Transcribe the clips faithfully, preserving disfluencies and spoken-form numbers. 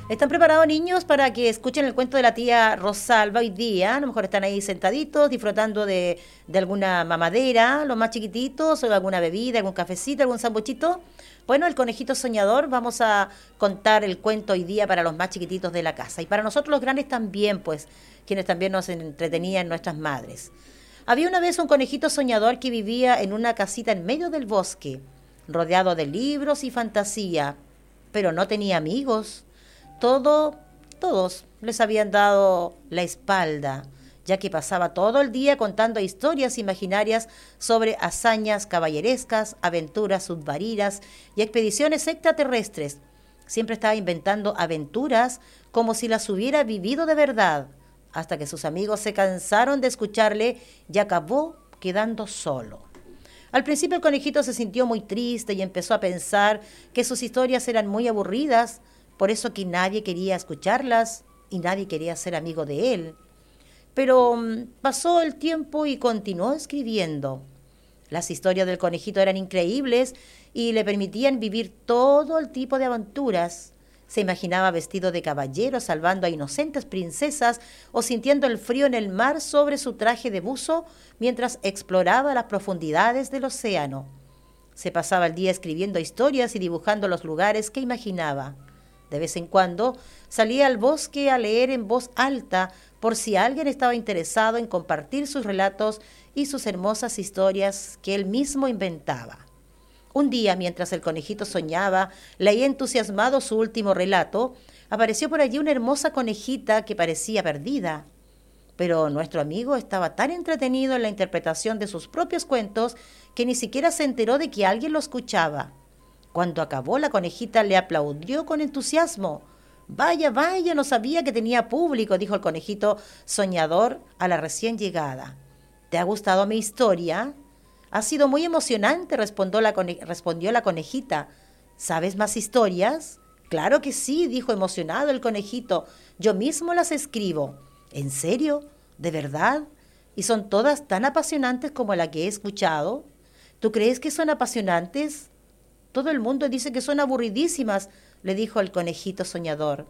¿Están preparados, niños, para que escuchen el cuento de la tía Rosalba hoy día? A lo mejor están ahí sentaditos, disfrutando de, de alguna mamadera, los más chiquititos, o alguna bebida, algún cafecito, algún sambuchito. Bueno, el conejito soñador, vamos a contar el cuento hoy día para los más chiquititos de la casa. Y para nosotros los grandes también, pues, quienes también nos entretenían nuestras madres. Había una vez un conejito soñador que vivía en una casita en medio del bosque, rodeado de libros y fantasía, pero no tenía amigos. Todo, todos les habían dado la espalda, ya que pasaba todo el día contando historias imaginarias sobre hazañas caballerescas, aventuras submarinas y expediciones extraterrestres. Siempre estaba inventando aventuras como si las hubiera vivido de verdad, hasta que sus amigos se cansaron de escucharle y acabó quedando solo. Al principio el conejito se sintió muy triste y empezó a pensar que sus historias eran muy aburridas, por eso que nadie quería escucharlas y nadie quería ser amigo de él. Pero mm, pasó el tiempo y continuó escribiendo. Las historias del conejito eran increíbles y le permitían vivir todo el tipo de aventuras. Se imaginaba vestido de caballero salvando a inocentes princesas o sintiendo el frío en el mar sobre su traje de buzo mientras exploraba las profundidades del océano. Se pasaba el día escribiendo historias y dibujando los lugares que imaginaba. De vez en cuando salía al bosque a leer en voz alta por si alguien estaba interesado en compartir sus relatos y sus hermosas historias que él mismo inventaba. Un día, mientras el conejito soñaba, leía entusiasmado su último relato, apareció por allí una hermosa conejita que parecía perdida. Pero nuestro amigo estaba tan entretenido en la interpretación de sus propios cuentos que ni siquiera se enteró de que alguien lo escuchaba. Cuando acabó, la conejita le aplaudió con entusiasmo. «Vaya, vaya, no sabía que tenía público», dijo el conejito soñador a la recién llegada. «¿Te ha gustado mi historia?» «Ha sido muy emocionante», respondió la, cone- respondió la conejita. «¿Sabes más historias?» «Claro que sí», dijo emocionado el conejito. «Yo mismo las escribo». «¿En serio? ¿De verdad? ¿Y son todas tan apasionantes como la que he escuchado?» «¿Tú crees que son apasionantes?» «Todo el mundo dice que son aburridísimas», le dijo el conejito soñador.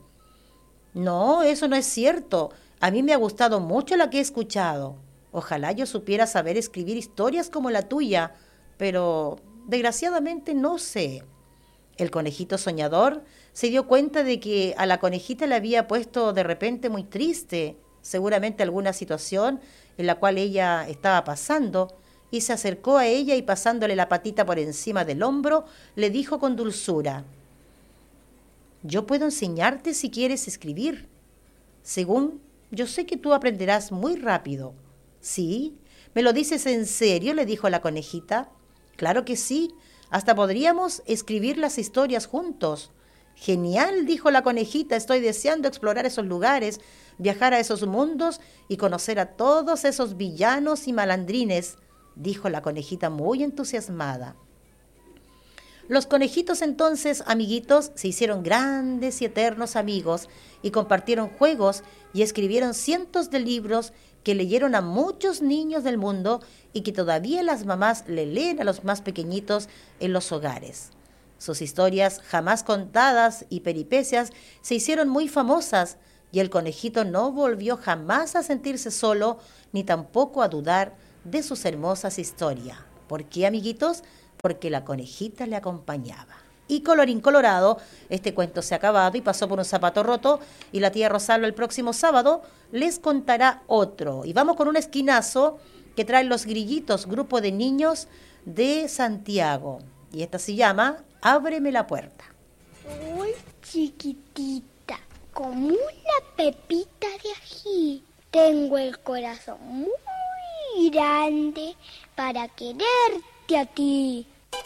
«No, eso no es cierto. A mí me ha gustado mucho la que he escuchado. Ojalá yo supiera saber escribir historias como la tuya, pero desgraciadamente no sé». El conejito soñador se dio cuenta de que a la conejita le había puesto de repente muy triste, seguramente alguna situación en la cual ella estaba pasando, y se acercó a ella y pasándole la patita por encima del hombro, le dijo con dulzura: «Yo puedo enseñarte si quieres escribir. Según yo sé que tú aprenderás muy rápido». «¿Sí? ¿Me lo dices en serio?», le dijo la conejita. «Claro que sí. Hasta podríamos escribir las historias juntos». «Genial», dijo la conejita, «estoy deseando explorar esos lugares, viajar a esos mundos y conocer a todos esos villanos y malandrines», dijo la conejita muy entusiasmada. Los conejitos entonces, amiguitos, se hicieron grandes y eternos amigos y compartieron juegos y escribieron cientos de libros que leyeron a muchos niños del mundo y que todavía las mamás le leen a los más pequeñitos en los hogares. Sus historias jamás contadas y peripecias se hicieron muy famosas y el conejito no volvió jamás a sentirse solo ni tampoco a dudar de sus hermosas historias. ¿Por qué, amiguitos? Porque la conejita le acompañaba. Y colorín colorado, este cuento se ha acabado y pasó por un zapato roto, y la tía Rosalba el próximo sábado les contará otro. Y vamos con un esquinazo que trae Los Grillitos, grupo de niños de Santiago. Y esta se llama Ábreme la puerta. Soy chiquitita, como una pepita de ají. Tengo el corazón muy grande para quererte a ti.